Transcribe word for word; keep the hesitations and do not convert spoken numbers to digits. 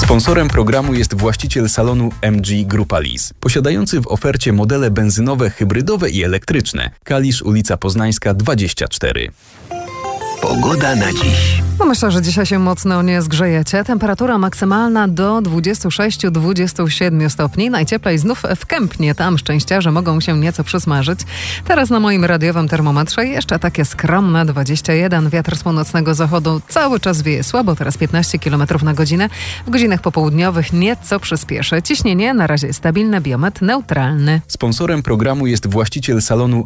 Sponsorem programu jest właściciel salonu M G Grupa Lease, posiadający w ofercie modele benzynowe, hybrydowe i elektryczne. Kalisz, ulica Poznańska dwadzieścia cztery. Pogoda na dziś. No myślę, że dzisiaj się mocno nie zgrzejecie. Temperatura maksymalna do dwudziestu sześciu do dwudziestu siedmiu stopni. Najcieplej znów w Kępnie. Tam szczęściarze mogą się nieco przysmażyć. Teraz na moim radiowym termometrze jeszcze takie skromne dwadzieścia jeden. Wiatr z północnego zachodu cały czas wieje słabo, teraz piętnaście kilometrów na godzinę. W godzinach popołudniowych nieco przyspieszy. Ciśnienie na razie stabilne, biometr neutralny. Sponsorem programu jest właściciel salonu